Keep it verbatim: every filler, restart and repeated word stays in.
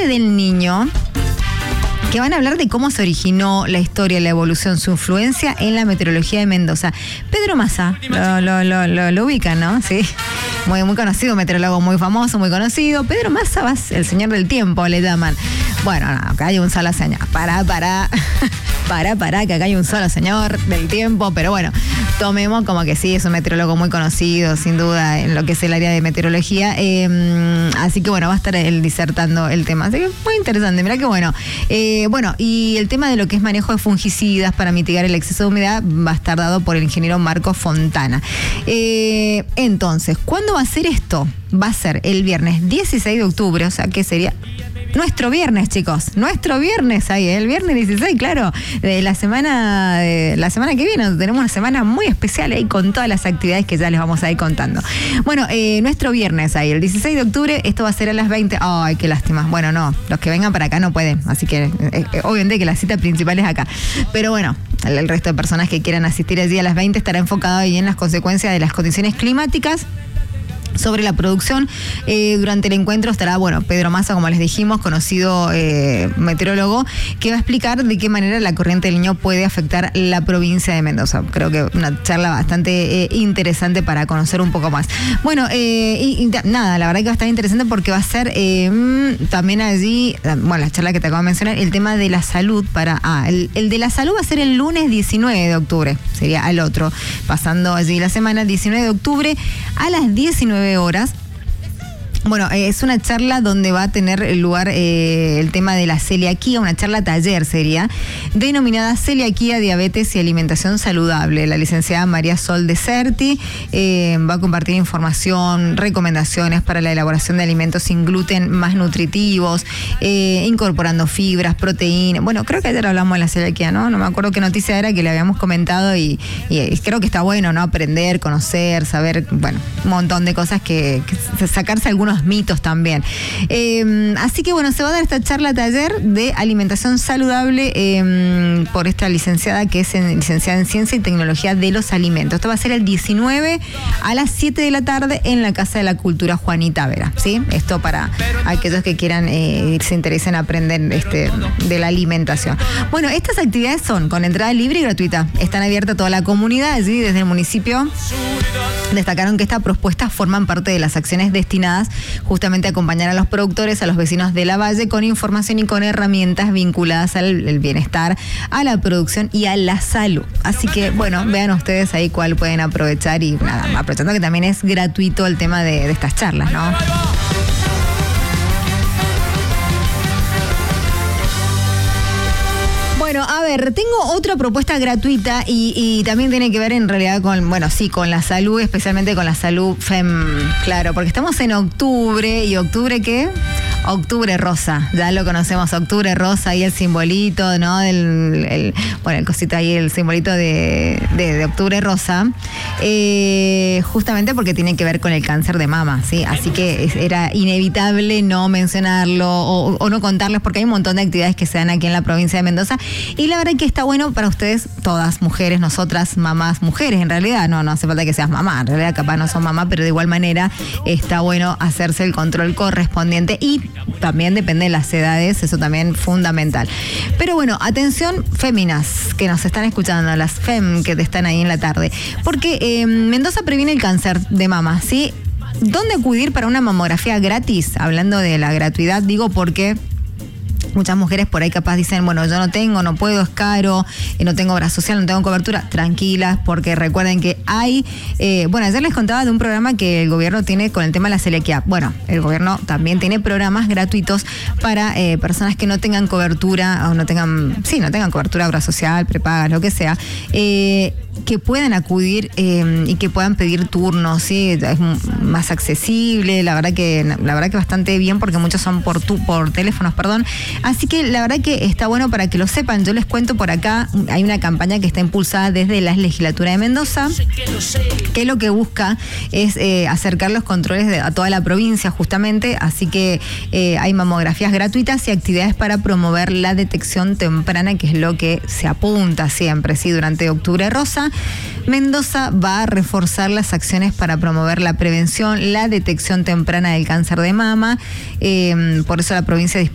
nombre del niño, que van a hablar de cómo se originó la historia, la evolución, su influencia en la meteorología de Mendoza. Pedro Massa, lo, lo, lo, lo, lo ubican, ¿no? Sí. Muy, muy conocido, meteorólogo muy famoso, muy conocido. Pedro Massa, el señor del tiempo, le llaman. Bueno, no, acá hay un solo señor. Pará, pará. Pará, pará, que acá hay un solo señor del tiempo. Pero bueno, tomemos como que sí, es un meteorólogo muy conocido, sin duda, en lo que es el área de meteorología. Eh, así que bueno, va a estar él disertando el tema. Así que muy interesante, mirá que bueno. Eh, bueno, y el tema de lo que es manejo de fungicidas para mitigar el exceso de humedad va a estar dado por el ingeniero Marco Fontana. Eh, entonces, ¿cuándo va a ser esto? Va a ser el viernes dieciséis de octubre, o sea que sería nuestro viernes, chicos, nuestro viernes ahí, el viernes dieciséis, claro, de la semana de la semana que viene. Tenemos una semana muy especial ahí con todas las actividades que ya les vamos a ir contando. Bueno, eh, nuestro viernes ahí, el dieciséis de octubre, esto va a ser a las veinte. Ay, qué lástima. Bueno, no, los que vengan para acá no pueden, así que eh, obviamente que la cita principal es acá. Pero bueno, el, el resto de personas que quieran asistir allí a las veinte estará enfocado ahí en las consecuencias de las condiciones climáticas sobre la producción. Eh, durante el encuentro estará, bueno, Pedro Massa, como les dijimos, conocido eh, meteorólogo, que va a explicar de qué manera la corriente del Niño puede afectar la provincia de Mendoza. Creo que una charla bastante eh, interesante para conocer un poco más. Bueno, eh, y, y nada, la verdad que va a estar interesante porque va a ser eh, también allí, bueno, la charla que te acabo de mencionar, el tema de la salud para, ah, el, el de la salud va a ser el lunes diecinueve de octubre, sería al otro, pasando allí la semana, diecinueve de octubre a las diecinueve horas. Bueno, eh, es una charla donde va a tener lugar eh, el tema de la celiaquía, una charla taller sería, denominada Celiaquía, Diabetes y Alimentación Saludable. La licenciada María Sol de Certi eh, va a compartir información, recomendaciones para la elaboración de alimentos sin gluten más nutritivos, eh, incorporando fibras, proteínas. Bueno, creo que ayer hablamos de la celiaquía, ¿no? No me acuerdo qué noticia era que le habíamos comentado y, y creo que está bueno, ¿no? Aprender, conocer, saber, bueno, un montón de cosas que, que sacarse algunos mitos también. Eh, así que bueno, se va a dar esta charla taller de alimentación saludable eh, por esta licenciada que es en, licenciada en Ciencia y Tecnología de los Alimentos. Esto va a ser el diecinueve a las siete de la tarde en la Casa de la Cultura Juanita Vera, ¿sí? Esto para aquellos que quieran, eh, se interesen en aprender este, de la alimentación. Bueno, estas actividades son con entrada libre y gratuita. Están abiertas a toda la comunidad, allí desde el municipio. Destacaron que estas propuestas forman parte de las acciones destinadas justamente a acompañar a los productores, a los vecinos de la Valle, con información y con herramientas vinculadas al el bienestar, a la producción y a la salud. Así que, bueno, vean ustedes ahí cuál pueden aprovechar y nada, aprovechando que también es gratuito el tema de, de estas charlas, ¿no? Bueno, a ver, tengo otra propuesta gratuita y, y también tiene que ver en realidad con, bueno, sí, con la salud, especialmente con la salud fem, claro, porque estamos en octubre y octubre, ¿qué? Octubre rosa, ya lo conocemos, octubre rosa y el simbolito, ¿no? El, el, bueno, el cosito ahí, el simbolito de, de, de octubre rosa, eh, justamente porque tiene que ver con el cáncer de mama, ¿sí? Así que era inevitable no mencionarlo o, o no contarles porque hay un montón de actividades que se dan aquí en la provincia de Mendoza y la verdad que está bueno para ustedes, todas mujeres, nosotras, mamás, mujeres en realidad, no, no hace falta que seas mamá, en realidad capaz no son mamá, pero de igual manera está bueno hacerse el control correspondiente y también depende de las edades, eso también fundamental. Pero bueno, atención féminas que nos están escuchando, las fem que están ahí en la tarde, porque eh, Mendoza previene el cáncer de mama, ¿sí? ¿Dónde acudir para una mamografía gratis? Hablando de la gratuidad, digo porque muchas mujeres por ahí capaz dicen, bueno, yo no tengo, no puedo, es caro, eh, no tengo obra social, no tengo cobertura. Tranquilas, porque recuerden que hay, eh, bueno, ayer les contaba de un programa que el gobierno tiene con el tema de la celiaquía. Bueno, el gobierno también tiene programas gratuitos para eh, personas que no tengan cobertura o no tengan, sí, no tengan cobertura, obra social, prepagas, lo que sea, eh, que puedan acudir eh, y que puedan pedir turnos, ¿sí? Es más accesible, la verdad que la verdad que bastante bien porque muchos son por tu, por teléfonos, perdón. Así que la verdad que está bueno para que lo sepan. Yo les cuento por acá, hay una campaña que está impulsada desde la legislatura de Mendoza, que lo que busca es eh, acercar los controles de, a toda la provincia justamente, así que eh, hay mamografías gratuitas y actividades para promover la detección temprana, que es lo que se apunta siempre, ¿sí? Durante Octubre Rosa, Mendoza va a reforzar las acciones para promover la prevención, la detección temprana del cáncer de mama, eh, por eso la provincia